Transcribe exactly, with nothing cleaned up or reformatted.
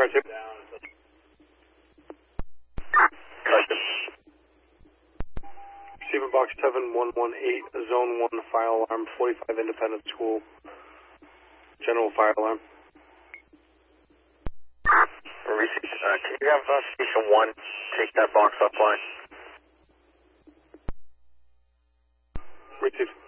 Fire two. Receiver box seven one one eight, zone one fire alarm, forty-five Independence School, general fire alarm. Receive, uh, can you have uh, station one take that box offline? Receive.